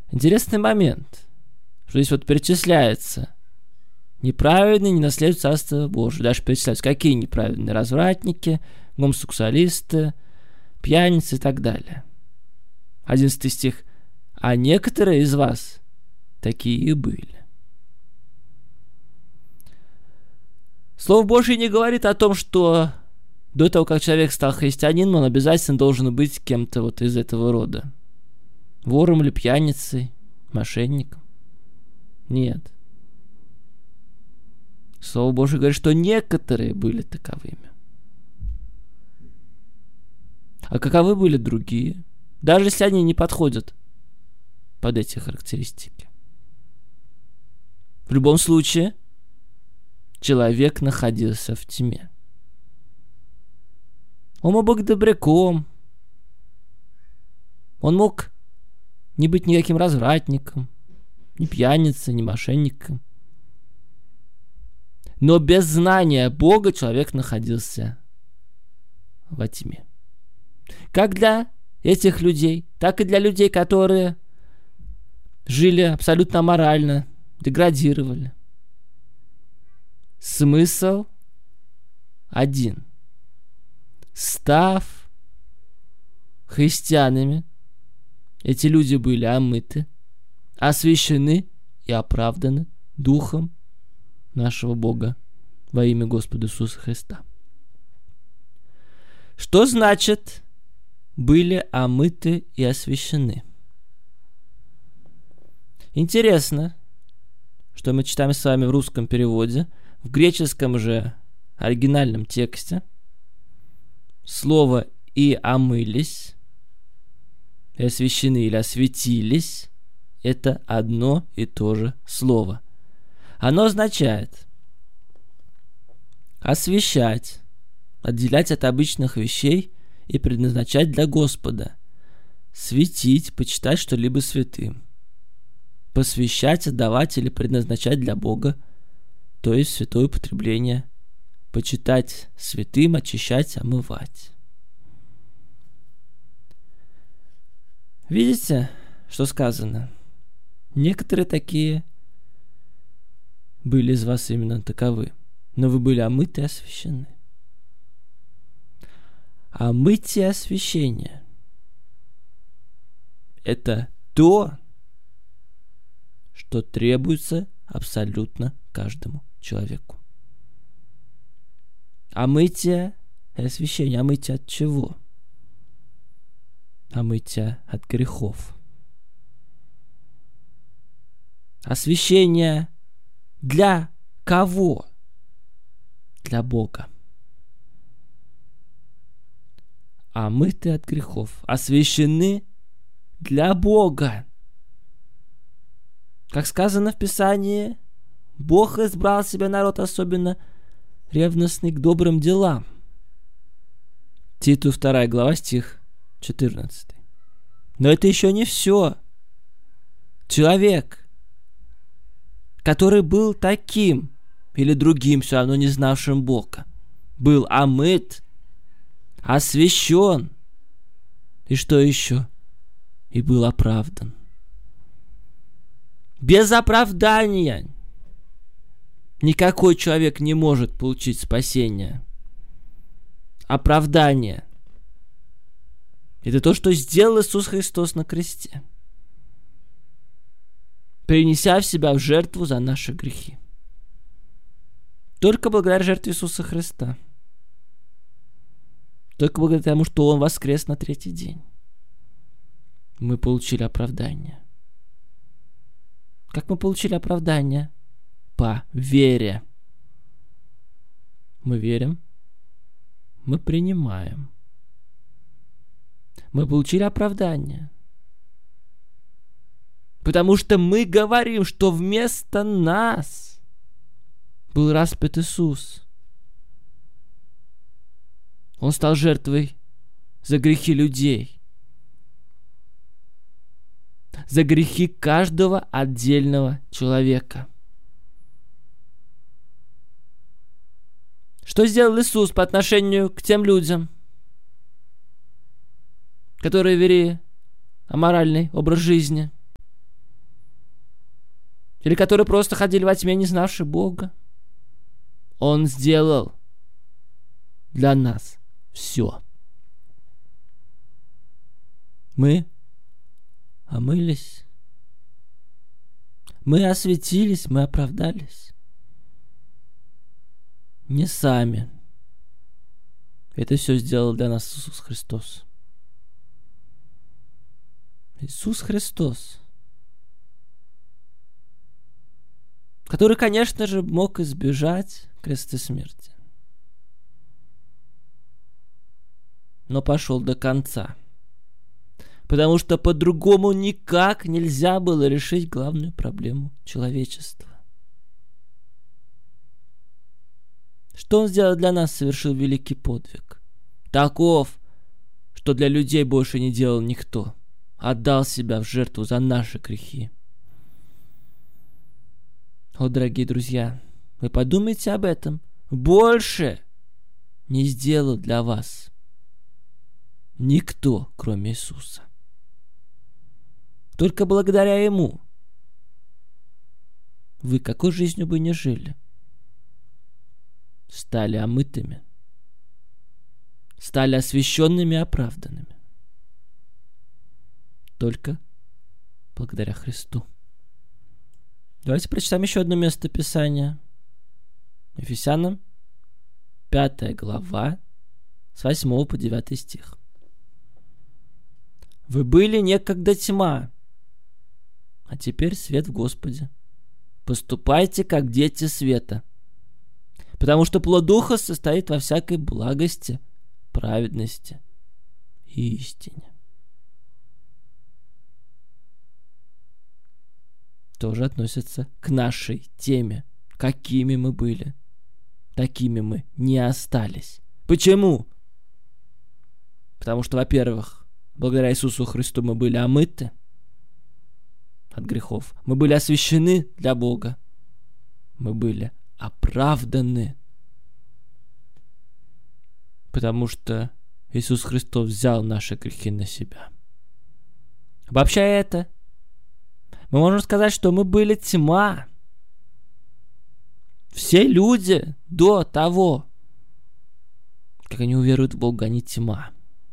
Интересный момент, что здесь вот перечисляется: неправедные не наследуют Царство Божие. Дальше перечисляются, какие неправедные: развратники, гомосексуалисты, пьяницы и так далее. 11 стих. А некоторые из вас такие и были. Слово Божие не говорит о том, что до того, как человек стал христианином, он обязательно должен быть кем-то вот из этого рода. Вором или пьяницей, мошенником. Нет. Слово Божие говорит, что некоторые были таковыми. А каковы были другие? Даже если они не подходят под эти характеристики. В любом случае, человек находился в тьме. Он мог быть добряком. Он мог не быть никаким развратником, ни пьяницей, ни мошенником. Но без знания Бога человек находился во тьме. Как для этих людей, так и для людей, которые жили абсолютно аморально, деградировали. Смысл один. Став христианами, эти люди были омыты, освящены и оправданы Духом нашего Бога во имя Господа Иисуса Христа. Что значит были омыты и освящены? Интересно, что мы читаем с вами в русском переводе. В греческом же оригинальном тексте слово «и омылись», и освящены или осветились — это одно и то же слово. Оно означает освящать, отделять от обычных вещей и предназначать для Господа, светить, почитать что-либо святым, посвящать, отдавать или предназначать для Бога, то есть святое употребление, почитать святым, очищать, омывать. Видите, что сказано? Некоторые такие были из вас именно таковы, но вы были омыты и освящены. Омытие и освящение — это то, что требуется абсолютно каждому человеку. Омытие и освящение. Омытие от чего? Омытие от грехов. Освящение для кого? Для Бога. Омыты от грехов. Освящены для Бога. Как сказано в Писании, Бог избрал себе народ особенно ревностный к добрым делам. Титу 2 глава, стих 14. Но это еще не все. Человек, который был таким или другим, все равно не знавшим Бога, был омыт, освящен, и что еще? И был оправдан. Без оправдания никакой человек не может получить спасение. Оправдание — это то, что сделал Иисус Христос на кресте, принеся в себя в жертву за наши грехи. Только благодаря жертве Иисуса Христа. Только благодаря тому, что Он воскрес на 3-й день, мы получили оправдание. Как мы получили оправдание? По вере. Мы верим, мы принимаем. Мы получили оправдание. Потому что мы говорим, что вместо нас был распят Иисус. Он стал жертвой за грехи людей. За грехи каждого отдельного человека. Что сделал Иисус по отношению к тем людям, которые вели аморальный образ жизни? или которые просто ходили во тьме, не знавшие Бога. Он сделал для нас все. Мы омылись, мы осветились, мы оправдались. Не сами. Это все сделал для нас Иисус Христос. Иисус Христос, который, конечно же, мог избежать креста смерти, но пошел до конца, потому что по-другому никак нельзя было решить главную проблему человечества. Что Он сделал для нас? Совершил великий подвиг. Таков, что для людей больше не делал никто. Отдал себя в жертву за наши грехи. О, дорогие друзья, вы подумайте об этом. Больше не сделал для вас никто, кроме Иисуса. Только благодаря Ему вы какой жизнью бы ни жили, стали омытыми, стали освященными и оправданными. Только благодаря Христу. Давайте прочитаем еще одно место Писания. Ефесянам 5 глава, с 8 по 9 стих. «Вы были некогда тьма, а теперь свет в Господе. Поступайте, как дети света, потому что плод Духа состоит во всякой благости, праведности и истине». Тоже относится к нашей теме. Какими мы были, такими мы не остались. Почему? Потому что, во-первых, благодаря Иисусу Христу мы были омыты от грехов. Мы были освящены для Бога. Мы были оправданы. Потому что Иисус Христос взял наши грехи на себя. Обобщая это, мы можем сказать, что мы были тьма. Все люди до того, как они уверуют в Бога, они тьма.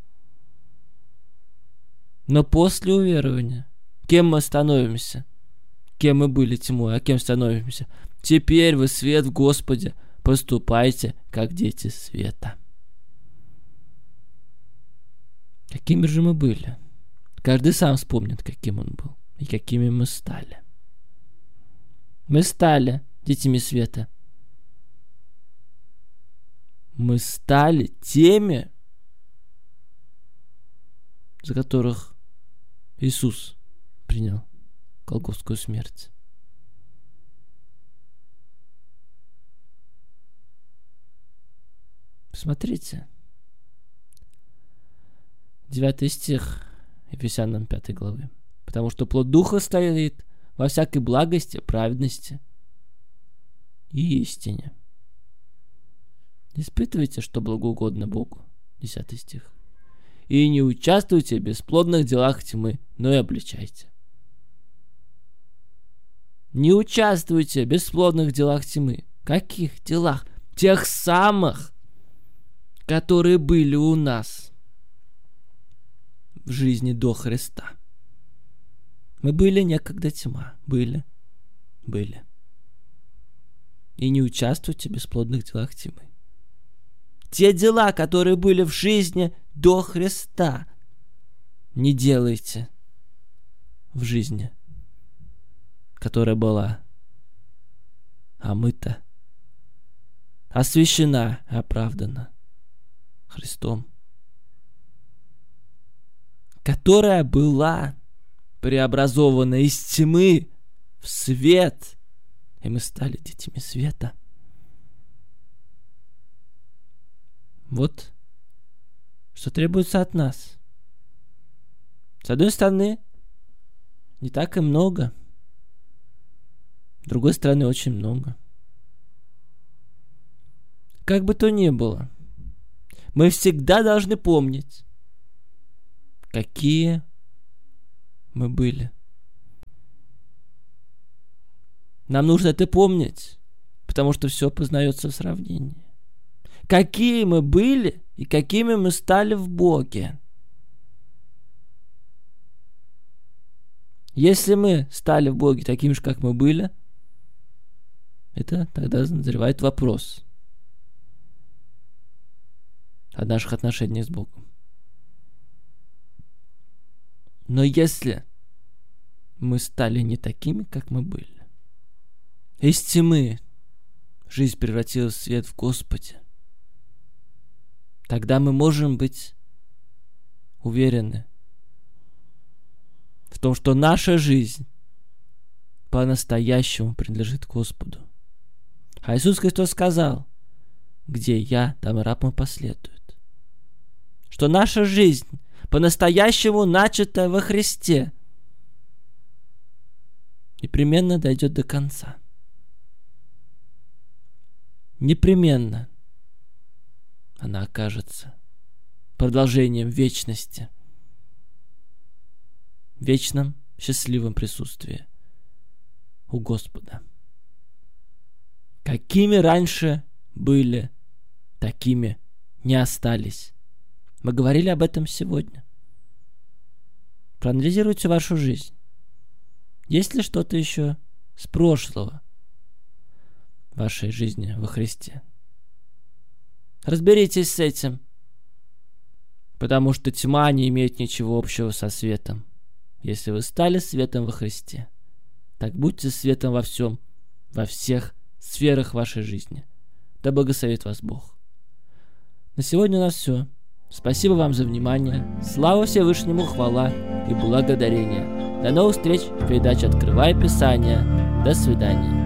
Но после уверования, кем мы становимся? Кем мы были тьмой, а кем становимся? Теперь вы свет в Господе, поступайте, как дети света. Какими же мы были? Каждый сам вспомнит, каким он был и какими мы стали. Мы стали детьми света. Мы стали теми, за которых Иисус принял голгофскую смерть. Посмотрите. 9 стих Ефесянам 5 главы. «Потому что плод Духа стоит во всякой благости, праведности и истине». Испытывайте, что благоугодно Богу. 10 стих. «И не участвуйте в бесплодных делах тьмы, но и обличайте». Не участвуйте в бесплодных делах тьмы. Каких делах? Тех самых, которые были у нас в жизни до Христа. Мы были некогда тьма. Были. И не участвуйте в бесплодных делах тьмы. Те дела, которые были в жизни до Христа, не делайте в жизни, которая была омыта, освящена и оправдана Христом, которая была преобразована из тьмы в свет, и мы стали детьми света. Вот что требуется от нас. С одной стороны, не так и много. С другой стороны, очень много. Как бы то ни было, мы всегда должны помнить, какие мы были. Нам нужно это помнить, потому что все познается в сравнении. Какие мы были и какими мы стали в Боге. Если мы стали в Боге такими же, как мы были, это тогда назревает вопрос о наших отношениях с Богом. Но если мы стали не такими, как мы были, из тьмы жизнь превратилась в свет в Господе, тогда мы можем быть уверены в том, что наша жизнь по-настоящему принадлежит Господу. А Иисус Христос сказал: где я, там и раб мой последует. Что наша жизнь по-настоящему начатая во Христе непременно дойдет до конца. Непременно она окажется продолжением вечности, в вечном счастливом присутствии у Господа. Какими раньше были, такими не остались. Мы говорили об этом сегодня. Проанализируйте вашу жизнь. Есть ли что-то еще с прошлого в вашей жизни во Христе? Разберитесь с этим, потому что тьма не имеет ничего общего со светом. Если вы стали светом во Христе, так будьте светом во всем, во всех сферах вашей жизни. Да благословит вас Бог. На сегодня у нас все. Спасибо вам за внимание. Слава Всевышнему, хвала и благодарение. До новых встреч в передаче «Открывая Писание». До свидания.